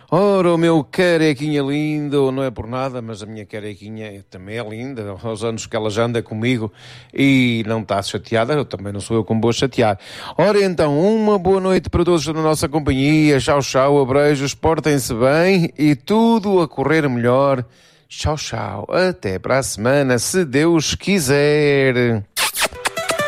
Ora, o meu carequinha lindo, não é por nada, mas a minha carequinha também é linda, aos anos que ela já anda comigo e não está chateada, eu também não sou eu como vou chatear. Ora então, uma boa noite para todos na nossa companhia, tchau, tchau, abreijos, portem-se bem e tudo a correr melhor. Tchau, tchau, até para a semana, se Deus quiser.